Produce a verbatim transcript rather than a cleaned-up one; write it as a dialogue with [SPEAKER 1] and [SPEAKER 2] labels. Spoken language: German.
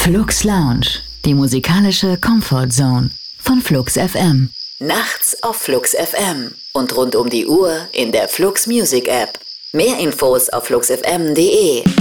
[SPEAKER 1] Flux Lounge, die musikalische Comfort Zone von Flux F M. Nachts auf Flux F M und rund um die Uhr in der Flux Music App. Mehr Infos auf flux f m punkt d e.